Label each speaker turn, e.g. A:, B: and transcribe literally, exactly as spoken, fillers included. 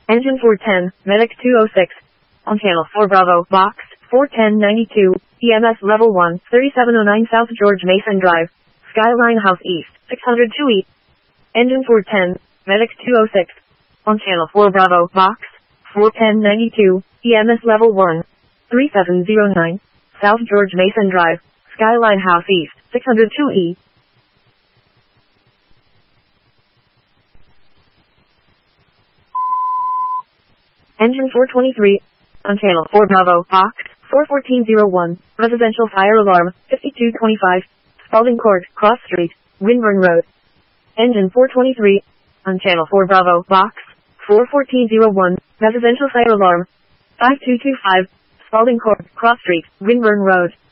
A: Engine four ten, Medic two oh six. On channel four Bravo, box, four ten ninety-two, E M S level one, thirty-seven oh nine South George Mason Drive, Skyline House East, six oh two E. Engine four ten, Medic two oh six. On channel four Bravo, box, four ten ninety-two, E M S level one, thirty-seven oh nine, South George Mason Drive, Skyline House East, six oh two E. Engine four twenty-three. On channel four Bravo, box, four fourteen oh one, residential fire alarm, fifty-two twenty-five, Spalding Court, Cross Street, Winburn Road. Engine four twenty-three. On channel four Bravo, box, four fourteen oh one, residential fire alarm, five two two five, Spalding Court, Cross Street, Winburn Road.